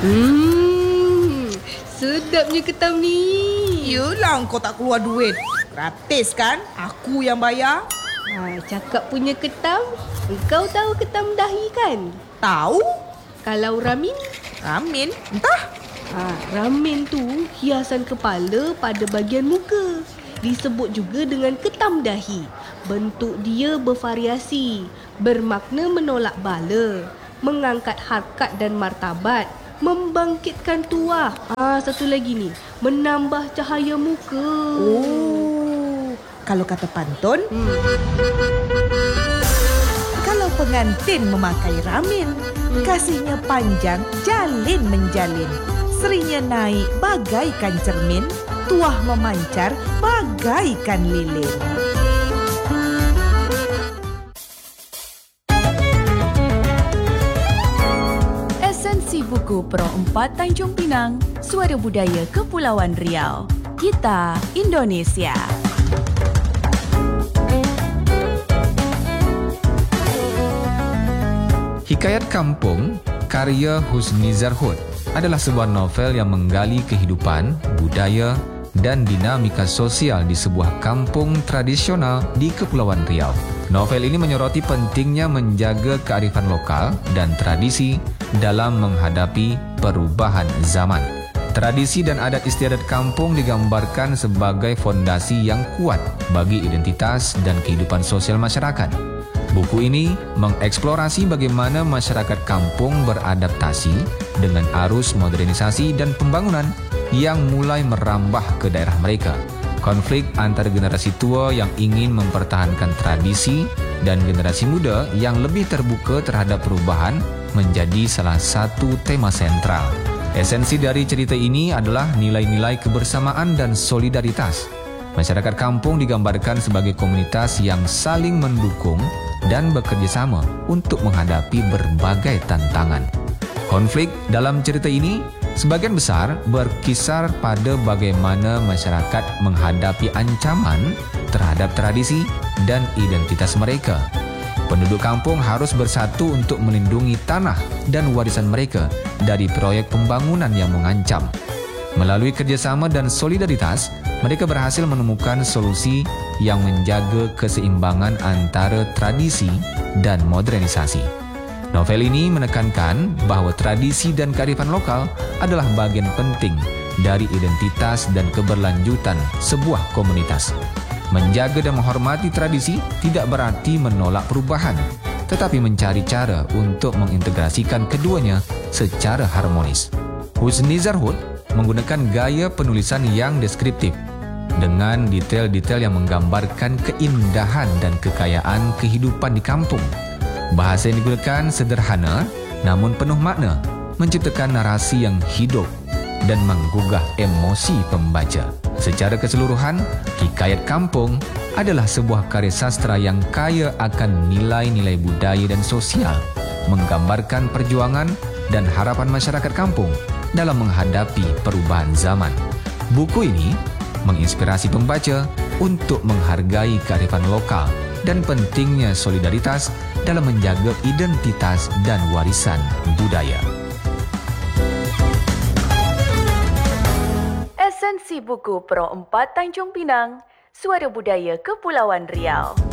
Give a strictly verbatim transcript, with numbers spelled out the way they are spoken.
Hmm, sedapnya ketam ni. Yelah, kau tak keluar duit. Gratis kan? Aku yang bayar. Ha, cakap punya ketam, engkau tahu ketam dahi kan? Tahu? Kalau ramin? Ramin? Entah. Ha, ramin tu hiasan kepala pada bahagian muka. Disebut juga dengan ketam dahi. Bentuk dia bervariasi, bermakna menolak bala, mengangkat harkat dan martabat, membangkitkan tuah. Ah, satu lagi ni, menambah cahaya muka. Oh, kalau kata pantun, Hmm. kalau pengantin memakai ramin, Hmm. kasihnya panjang, jalin menjalin. Serinya naik bagaikan cermin, tuah memancar bagaikan lilin. Esensi buku Pro empat Tanjung Pinang, Suara Budaya Kepulauan Riau. Kita Indonesia. Hikayat Kampung, karya Husni Zarhud, adalah sebuah novel yang menggali kehidupan, budaya, dan dinamika sosial di sebuah kampung tradisional di Kepulauan Riau. Novel ini menyoroti pentingnya menjaga kearifan lokal dan tradisi dalam menghadapi perubahan zaman. Tradisi dan adat istiadat kampung digambarkan sebagai fondasi yang kuat bagi identitas dan kehidupan sosial masyarakat. Buku ini mengeksplorasi bagaimana masyarakat kampung beradaptasi dengan arus modernisasi dan pembangunan yang mulai merambah ke daerah mereka. Konflik antara generasi tua yang ingin mempertahankan tradisi dan generasi muda yang lebih terbuka terhadap perubahan menjadi salah satu tema sentral. Esensi dari cerita ini adalah nilai-nilai kebersamaan dan solidaritas. Masyarakat kampung digambarkan sebagai komunitas yang saling mendukung dan bekerja sama untuk menghadapi berbagai tantangan. Konflik dalam cerita ini sebagian besar berkisar pada bagaimana masyarakat menghadapi ancaman terhadap tradisi dan identitas mereka. Penduduk kampung harus bersatu untuk melindungi tanah dan warisan mereka dari proyek pembangunan yang mengancam. Melalui kerjasama dan solidaritas, mereka berhasil menemukan solusi yang menjaga keseimbangan antara tradisi dan modernisasi. Novel ini menekankan bahawa tradisi dan kearifan lokal adalah bagian penting dari identitas dan keberlanjutan sebuah komunitas. Menjaga dan menghormati tradisi tidak berarti menolak perubahan, tetapi mencari cara untuk mengintegrasikan keduanya secara harmonis. Husni Zarhud menggunakan gaya penulisan yang deskriptif dengan detail-detail yang menggambarkan keindahan dan kekayaan kehidupan di kampung. Bahasa yang digunakan sederhana namun penuh makna, menciptakan narasi yang hidup dan menggugah emosi pembaca. Secara keseluruhan, Hikayat Kampung adalah sebuah karya sastra yang kaya akan nilai-nilai budaya dan sosial, menggambarkan perjuangan dan harapan masyarakat kampung dalam menghadapi perubahan zaman. Buku ini menginspirasi pembaca untuk menghargai kearifan lokal dan pentingnya solidaritas dalam menjaga identitas dan warisan budaya. Esensi buku Pro empat Tanjung Pinang, Suara Budaya Kepulauan Riau.